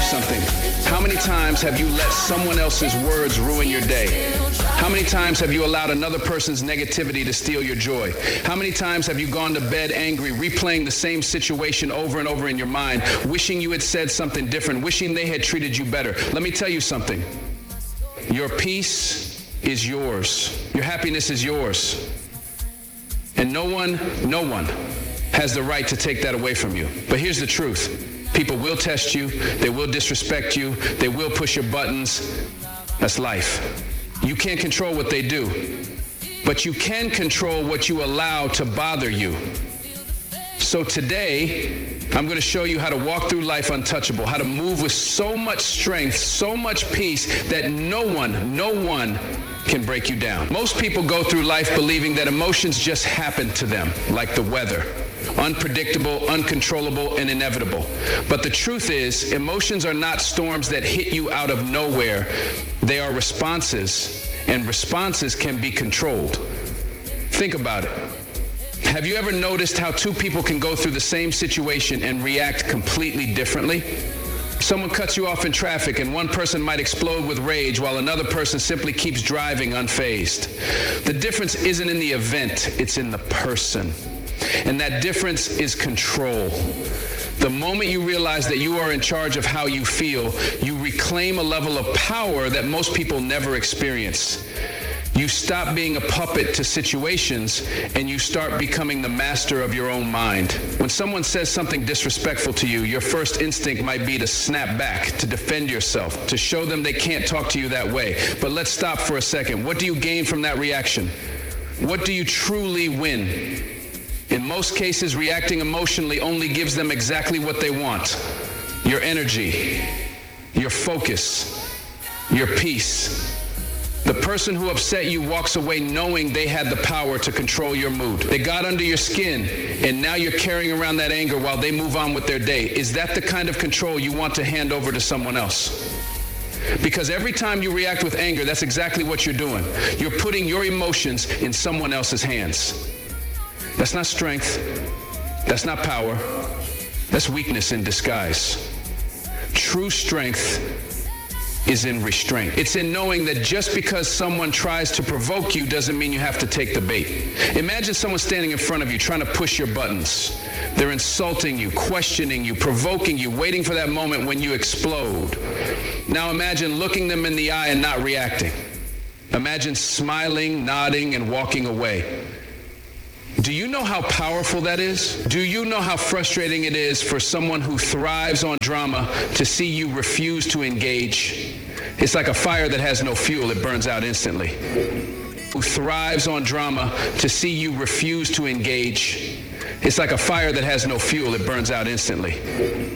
something. How many times have you let someone else's words ruin your day? How many times have you allowed another person's negativity to steal your joy? How many times have you gone to bed angry, replaying the same situation over and over in your mind, wishing you had said something different, wishing they had treated you better? Let me tell you something. Your peace is yours. Your happiness is yours. And no one has the right to take that away from you. But here's the truth. People will test you. They will disrespect you. They will push your buttons. That's life. You can't control what they do, but you can control what you allow to bother you. So today, I'm going to show you how to walk through life untouchable, how to move with so much strength, so much peace that no one can break you down. Most people go through life believing that emotions just happen to them, like the weather. Unpredictable, uncontrollable, and inevitable. But the truth is, emotions are not storms that hit you out of nowhere. They are responses, and responses can be controlled. Think about it. Have you ever noticed how two people can go through the same situation and react completely differently? Someone cuts you off in traffic and one person might explode with rage while another person simply keeps driving unfazed. The difference isn't in the event, it's in the person. And that difference is control. The moment you realize that you are in charge of how you feel, you reclaim a level of power that most people never experience. You stop being a puppet to situations and you start becoming the master of your own mind. When someone says something disrespectful to you, your first instinct might be to snap back, to defend yourself, to show them they can't talk to you that way. But let's stop for a second. What do you gain from that reaction? What do you truly win? In most cases, reacting emotionally only gives them exactly what they want. Your energy, your focus, your peace. The person who upset you walks away knowing they had the power to control your mood. They got under your skin, and now you're carrying around that anger while they move on with their day. Is that the kind of control you want to hand over to someone else? Because every time you react with anger, that's exactly what you're doing. You're putting your emotions in someone else's hands. That's not strength. That's not power. That's weakness in disguise. True strength is in restraint. It's in knowing that just because someone tries to provoke you doesn't mean you have to take the bait. Imagine someone standing in front of you trying to push your buttons. They're insulting you, questioning you, provoking you, waiting for that moment when you explode. Now imagine looking them in the eye and not reacting. Imagine smiling, nodding, and walking away. Do you know how powerful that is? Do you know how frustrating it is for someone who thrives on drama to see you refuse to engage? It's like a fire that has no fuel, it burns out instantly. Who thrives on drama to see you refuse to engage? It's like a fire that has no fuel, it burns out instantly.